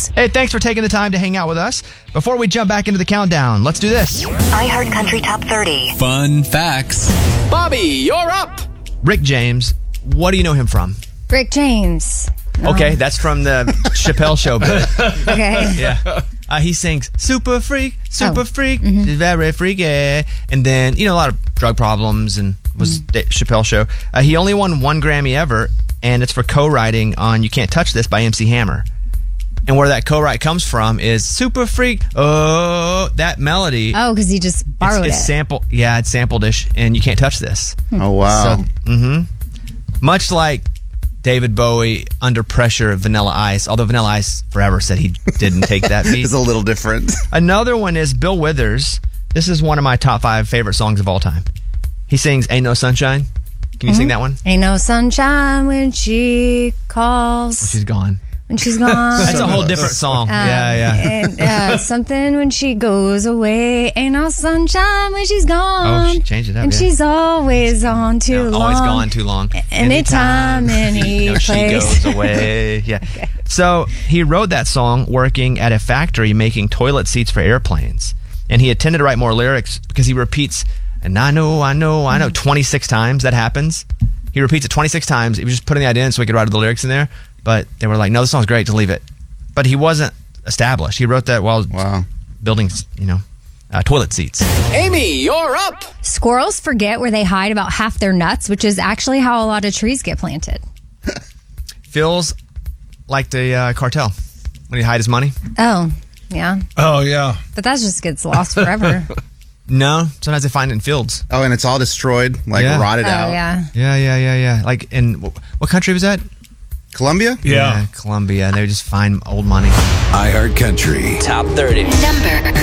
Facts. Hey, thanks for taking the time to hang out with us. Before we jump back into the countdown, let's do this. iHeartCountry Top 30. Fun facts. Bobby, you're up. Rick James, what do you know him from? Rick James. Okay, that's from the Chappelle Show bit. Okay. Yeah. He sings super freak, Mm-hmm. very freaky. And then, a lot of drug problems and was Chappelle Show. He only won 1 Grammy ever, and it's for co-writing on You Can't Touch This by MC Hammer. And where that co-write comes from is super freak. Oh, that melody. Oh, because he just borrowed it's it's sampled-ish, and You Can't Touch This. Oh, wow. So, much like David Bowie, Under Pressure, Vanilla Ice, although Vanilla Ice forever said he didn't take that beat. It's a little different. Another one is Bill Withers. This is one of my top 5 favorite songs of all time. He sings Ain't No Sunshine. Can you sing that one? Ain't no sunshine when she calls. She's gone. When she's gone. That's a whole different song. And something when she goes away. Ain't no sunshine when she's gone. Oh, she changed it up. And she's always on too long. Always gone too long. Anytime, any place. She goes away. Yeah. Okay. So he wrote that song working at a factory making toilet seats for airplanes. And he intended to write more lyrics because he repeats, and I know, 26 times that happens. He repeats it 26 times. He was just putting the idea in so he could write the lyrics in there. But they were like, no, this song's great, to leave it. But he wasn't established. He wrote that while building, toilet seats. Amy, you're up. Squirrels forget where they hide about half their nuts, which is actually how a lot of trees get planted. Feels like the cartel when he hide his money. Oh, yeah. Oh, yeah. But that just gets lost forever. No, sometimes they find it in fields. Oh, and it's all destroyed, rotted out. Yeah. Yeah. Like in what country was that? Colombia? Yeah. Colombia. They would just find old money. iHeartCountry. Top 30. Number